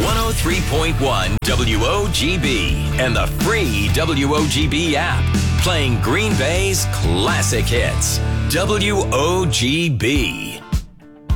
103.1 WOGB and the free WOGB app. Playing Green Bay's classic hits. WOGB.